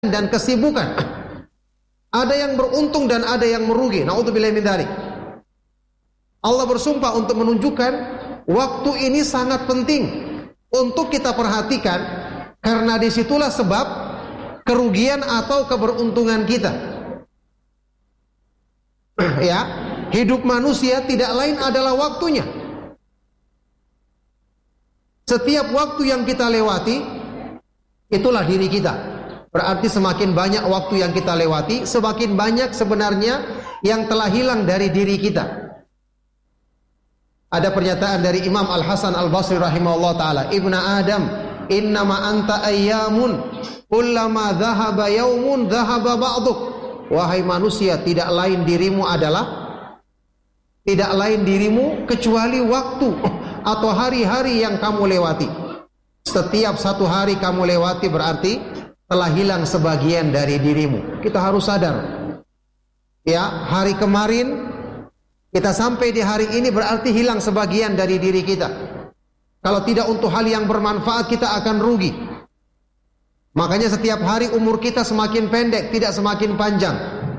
dan kesibukan. Ada yang beruntung dan ada yang merugi. Na'udzubillahi min dzalik. Allah bersumpah untuk menunjukkan waktu ini sangat penting untuk kita perhatikan, karena disitulah sebab kerugian atau keberuntungan kita. Ya, hidup manusia tidak lain adalah waktunya. Setiap waktu yang kita lewati, itulah diri kita. Berarti semakin banyak waktu yang kita lewati, semakin banyak sebenarnya yang telah hilang dari diri kita. Ada pernyataan dari Imam Al-Hasan Al-Basri rahimahullah ta'ala, Ibna Adam, innama anta ayyamun, kullama dhahaba yaumun dhahaba ba'duk. Wahai manusia, tidak lain dirimu kecuali waktu atau hari-hari yang kamu lewati. Setiap satu hari kamu lewati berarti telah hilang sebagian dari dirimu. Kita harus sadar. Ya, hari kemarin kita sampai di hari ini berarti hilang sebagian dari diri kita. Kalau tidak untuk hal yang bermanfaat, kita akan rugi. Makanya setiap hari umur kita semakin pendek, tidak semakin panjang.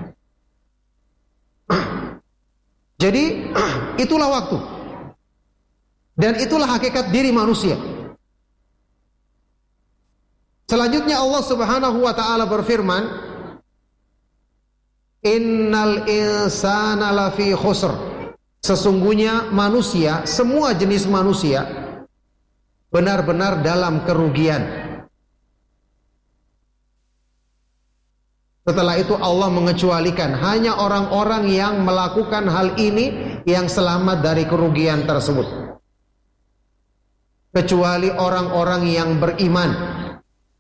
Jadi itulah waktu. Dan itulah hakikat diri manusia. Selanjutnya Allah Subhanahu wa ta'ala berfirman, innal insana lafi khusr. Sesungguhnya manusia, semua jenis manusia benar-benar dalam kerugian. Setelah itu Allah mengecualikan hanya orang-orang yang melakukan hal ini yang selamat dari kerugian tersebut. Kecuali orang-orang yang beriman.